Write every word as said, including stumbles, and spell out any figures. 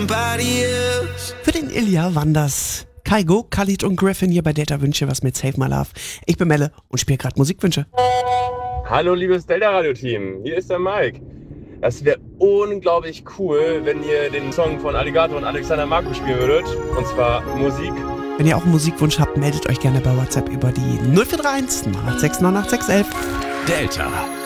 somebody else. Für den Ilja waren das Kaigo, Khalid und Griffin hier bei Delta Wünsche was mit Save My Love. Ich bin Melle und spiele gerade Musikwünsche. Hallo liebes Delta-Radio-Team, hier ist der Mike. Das wäre unglaublich cool, wenn ihr den Song von Alligator und Alexander Marco spielen würdet. Und zwar Musik. Wenn ihr auch einen Musikwunsch habt, meldet euch gerne bei WhatsApp über die null vier drei eins neun acht sechs neun acht sechs eins eins. Delta.